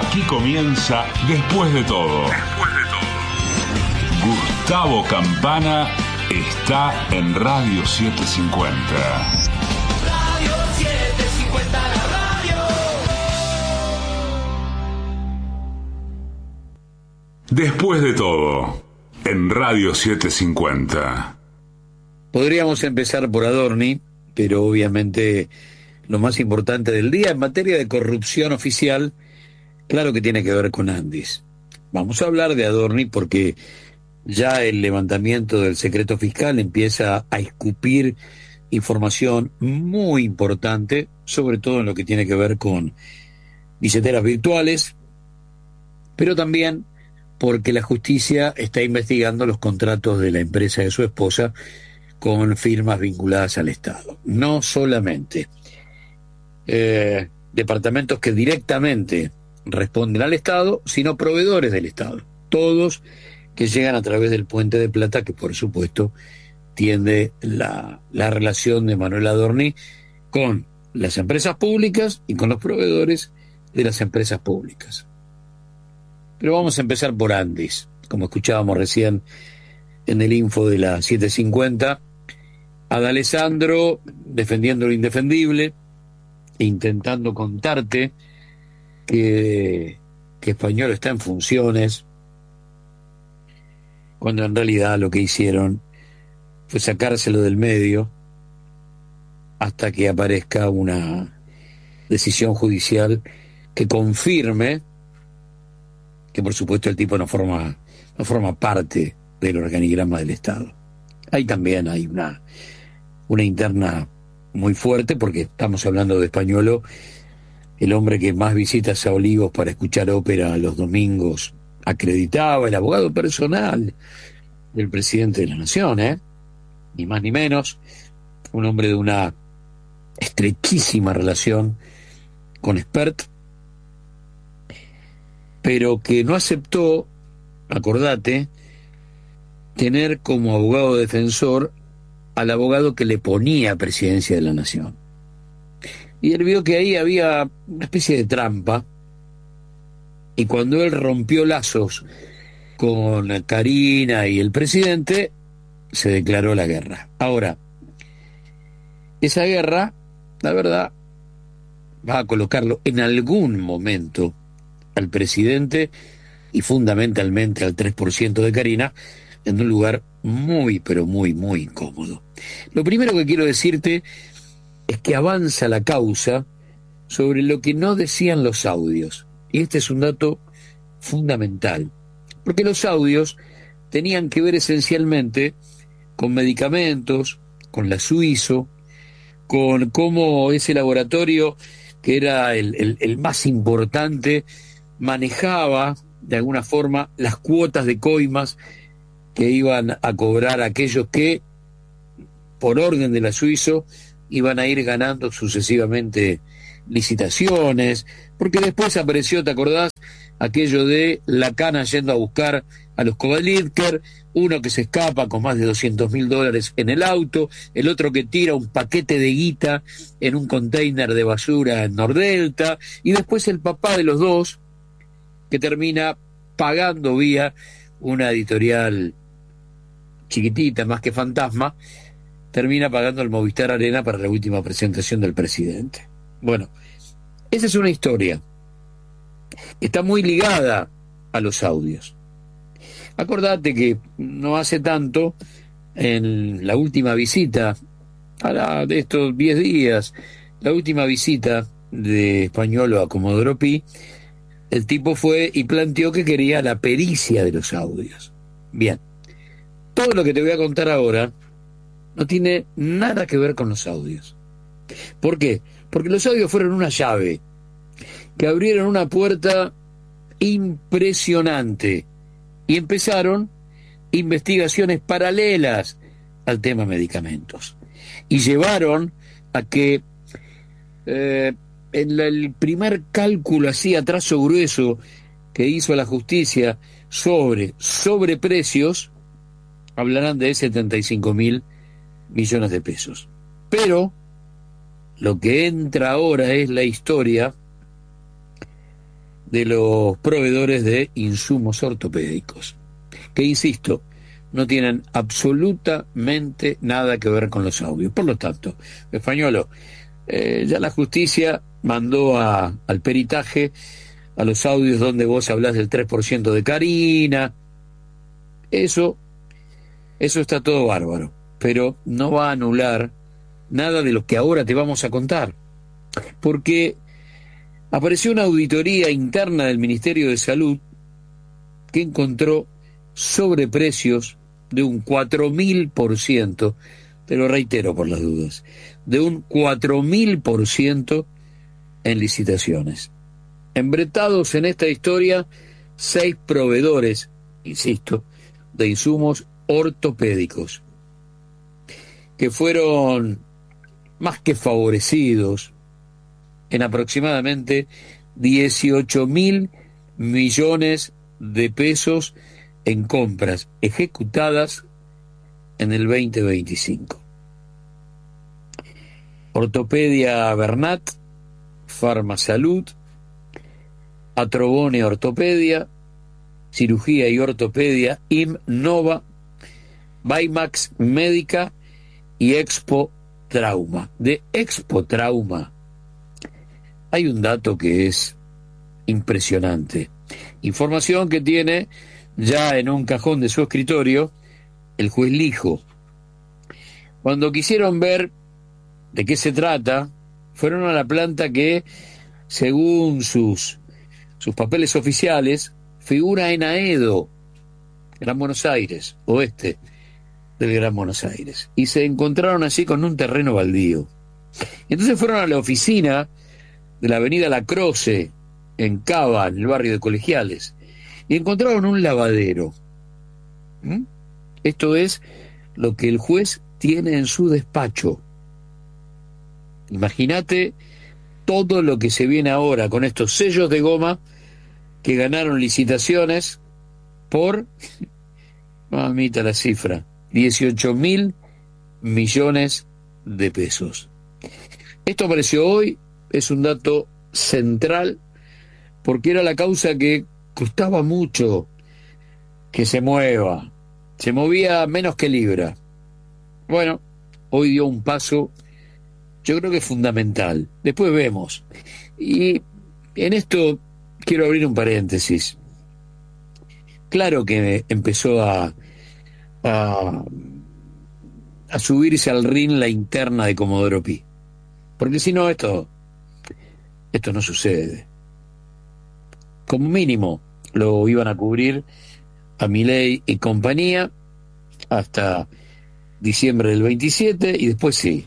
Aquí comienza Después de todo. Gustavo Campana está en Radio 750. Radio 750, la radio. Después de todo, en Radio 750. Podríamos empezar por Adorni, pero obviamente lo más importante del día en materia de corrupción oficial, claro que tiene que ver con Andis. Vamos a hablar de Adorni porque ya el levantamiento del secreto fiscal empieza a escupir información muy importante, sobre todo en lo que tiene que ver con billeteras virtuales, pero también porque la justicia está investigando los contratos de la empresa de su esposa con firmas vinculadas al Estado. No solamente departamentos que directamente responden al Estado, sino proveedores del Estado. Todos que llegan a través del Puente de Plata, que por supuesto tiende la relación de Manuel Adorni con las empresas públicas y con los proveedores de las empresas públicas. Pero vamos a empezar por Andis, como escuchábamos recién en el info de la 750, D'Alessandro defendiendo lo indefendible, intentando contarte que Español está en funciones, cuando en realidad lo que hicieron fue sacárselo del medio hasta que aparezca una decisión judicial que confirme que por supuesto el tipo no forma parte del organigrama del Estado. Ahí también hay una interna muy fuerte, porque estamos hablando de Españolo, el hombre que más visitas a Olivos para escuchar ópera los domingos acreditaba, el abogado personal del presidente de la Nación, ni más ni menos, un hombre de una estrechísima relación con Spert, pero que no aceptó, acordate, tener como abogado defensor al abogado que le ponía presidencia de la Nación. Y él vio que ahí había una especie de trampa, y cuando él rompió lazos con Karina y el presidente, se declaró la guerra. Ahora, esa guerra, la verdad, va a colocarlo en algún momento al presidente y fundamentalmente al 3% de Karina en un lugar muy, pero muy, muy incómodo. Lo primero que quiero decirte es que avanza la causa sobre lo que no decían los audios. Y este es un dato fundamental, porque los audios tenían que ver esencialmente con medicamentos, con la Suizo, con cómo ese laboratorio, que era el más importante, manejaba de alguna forma las cuotas de coimas que iban a cobrar aquellos que, por orden de la Suizo, iban a ir ganando sucesivamente licitaciones, porque después apareció, ¿te acordás? Aquello de la cana yendo a buscar a los Kovalivker, uno que se escapa con más de $200.000 en el auto, el otro que tira un paquete de guita en un container de basura en Nordelta, y después el papá de los dos, que termina pagando vía una editorial chiquitita, más que fantasma, termina pagando el Movistar Arena para la última presentación del presidente. Bueno, esa es una historia que está muy ligada a los audios. Acordate que no hace tanto, en la última visita, de estos 10 días, la última visita de Españolo a Comodoro Pi, el tipo fue y planteó que quería la pericia de los audios. Bien, todo lo que te voy a contar ahora no tiene nada que ver con los audios. ¿Por qué? Porque los audios fueron una llave que abrieron una puerta impresionante y empezaron investigaciones paralelas al tema medicamentos y llevaron a que en el primer cálculo así a trazo grueso que hizo la justicia sobre sobreprecios, hablarán de 75.000 millones de pesos. Pero lo que entra ahora es la historia de los proveedores de insumos ortopédicos, que insisto, no tienen absolutamente nada que ver con los audios. Por lo tanto, Españolo, ya la justicia mandó al peritaje a los audios donde vos hablás del 3% de Karina. Eso está todo bárbaro, pero no va a anular nada de lo que ahora te vamos a contar, porque apareció una auditoría interna del Ministerio de Salud que encontró sobreprecios de un 4000%, te lo reitero por las dudas, de un 4000% en licitaciones. Embretados en esta historia, 6 proveedores, insisto, de insumos ortopédicos, que fueron más que favorecidos en aproximadamente 18.000 millones de pesos en compras ejecutadas en el 2025. Ortopedia Bernat, Farmasalud, Atrobone Ortopedia, Cirugía y Ortopedia IMNOVA, Baymax Médica y Expo Trauma. De Expo Trauma hay un dato que es impresionante. Información que tiene ya en un cajón de su escritorio el juez Lijo. Cuando quisieron ver de qué se trata, fueron a la planta que, según sus papeles oficiales, figura en Aedo, Gran Buenos Aires, oeste del Gran Buenos Aires, y se encontraron así con un terreno baldío. Entonces fueron a la oficina de la avenida La Croce, en Cava, en el barrio de Colegiales, y encontraron un lavadero. Esto es lo que el juez tiene en su despacho. Imagínate todo lo que se viene ahora con estos sellos de goma que ganaron licitaciones por, mamita la cifra, 18.000 millones de pesos. Esto apareció hoy, es un dato central, porque era la causa que costaba mucho que se mueva. Se movía menos que libra. Bueno, hoy dio un paso, yo creo que fundamental. Después vemos. Y en esto quiero abrir un paréntesis. Claro que empezó a subirse al ring la interna de Comodoro Pi. Porque si no, esto no sucede. Como mínimo lo iban a cubrir a Milei y compañía hasta diciembre del 27 y después sí.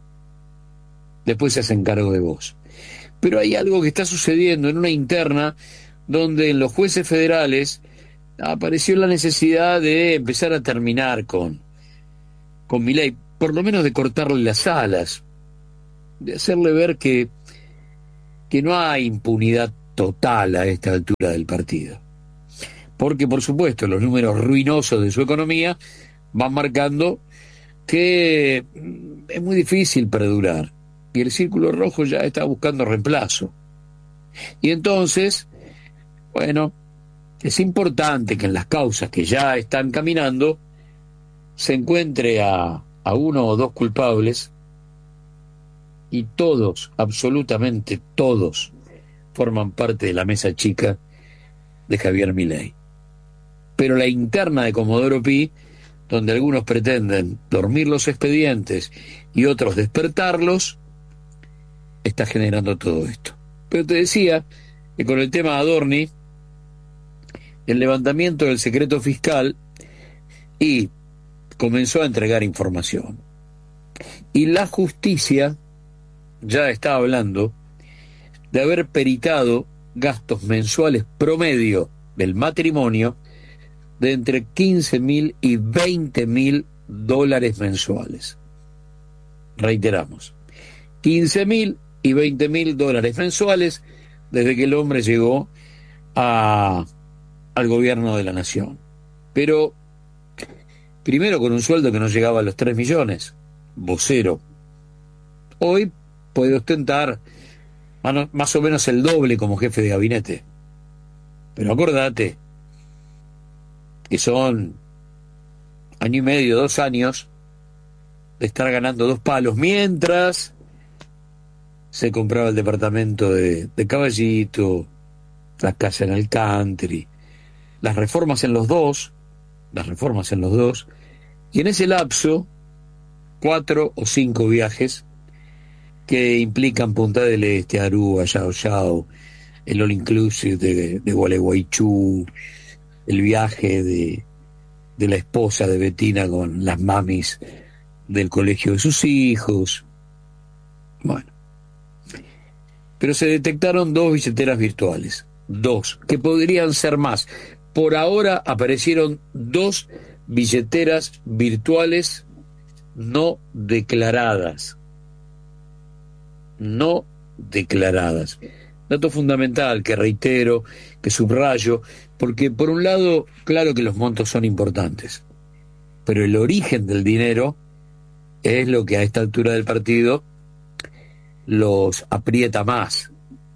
Después se hacen cargo de vos. Pero hay algo que está sucediendo en una interna donde en los jueces federales apareció la necesidad de empezar a terminar con Milei, por lo menos de cortarle las alas, de hacerle ver que no hay impunidad total a esta altura del partido. Porque, por supuesto, los números ruinosos de su economía van marcando que es muy difícil perdurar. Y el Círculo Rojo ya está buscando reemplazo. Y entonces, bueno, es importante que en las causas que ya están caminando se encuentre a uno o dos culpables, y todos, absolutamente todos, forman parte de la mesa chica de Javier Milei. Pero la interna de Comodoro Pi, donde algunos pretenden dormir los expedientes y otros despertarlos, está generando todo esto. Pero te decía que con el tema Adorni, el levantamiento del secreto fiscal, y comenzó a entregar información. Y la justicia ya está hablando de haber peritado gastos mensuales promedio del matrimonio de entre 15.000 y 20.000 dólares mensuales. Reiteramos, 15.000 y 20.000 dólares mensuales desde que el hombre llegó al gobierno de la nación. Pero primero con un sueldo que no llegaba a los 3 millones, vocero. Hoy puede ostentar más o menos el doble como jefe de gabinete. Pero acordate que son año y medio, 2 años de estar ganando 2 palos, mientras se compraba el departamento de Caballito, la casa en el country, las reformas en los dos, y en ese lapso 4 o 5 viajes que implican Punta del Este, Aruba, Yao Yao, el All Inclusive de Gualeguaychú, el viaje de la esposa de Betina con las mamis del colegio de sus hijos. Bueno, pero se detectaron 2 billeteras virtuales, 2, que podrían ser más. Por ahora aparecieron 2 billeteras virtuales no declaradas. No declaradas. Dato fundamental que reitero, que subrayo, porque por un lado, claro que los montos son importantes, pero el origen del dinero es lo que a esta altura del partido los aprieta más.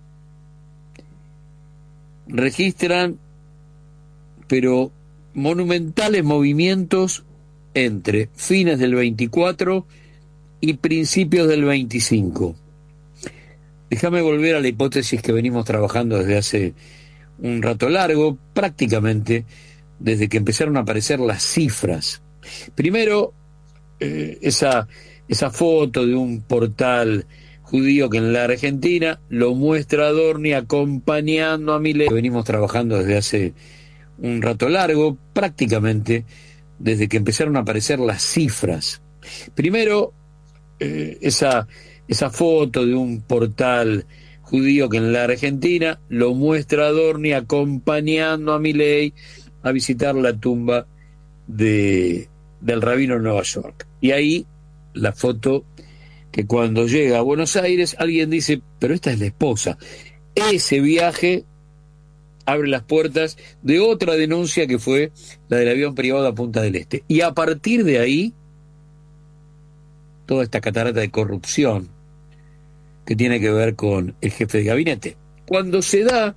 Registran, pero monumentales movimientos entre fines del 24 y principios del 25. Déjame volver a la hipótesis que venimos trabajando desde hace un rato largo, prácticamente desde que empezaron a aparecer las cifras. Primero, esa foto de un portal judío que en la Argentina lo muestra a Dorni acompañando a Milei. Venimos trabajando desde hace un rato largo, prácticamente desde que empezaron a aparecer las cifras. Primero, esa foto de un portal judío que en la Argentina lo muestra a Dorni acompañando a Milei a visitar la tumba del rabino en Nueva York. Y ahí la foto que cuando llega a Buenos Aires alguien dice, pero esta es la esposa. Ese viaje abre las puertas de otra denuncia que fue la del avión privado a Punta del Este. Y a partir de ahí, toda esta catarata de corrupción que tiene que ver con el jefe de gabinete. Cuando se da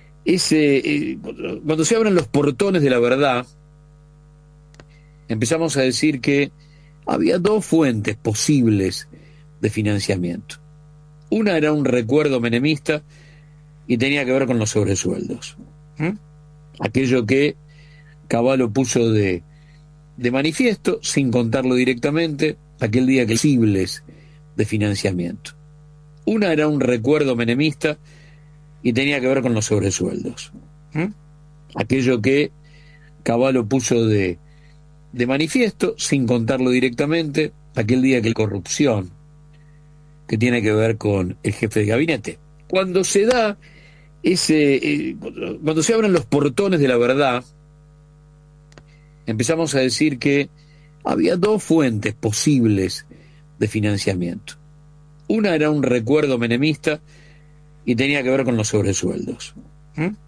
cuando se abren los portones de la verdad, empezamos a decir que había 2 fuentes posibles de financiamiento. Una era un recuerdo menemista y tenía que ver con los sobresueldos. Aquello que Cavallo puso de manifiesto, sin contarlo directamente, aquel día que posibles de financiamiento. Una era un recuerdo menemista y tenía que ver con los sobresueldos. Aquello que Cavallo puso de manifiesto, sin contarlo directamente, aquel día que la corrupción que tiene que ver con el jefe de gabinete. Cuando se da cuando se abren los portones de la verdad, empezamos a decir que había 2 fuentes posibles de financiamiento. Una era un recuerdo menemista y tenía que ver con los sobresueldos.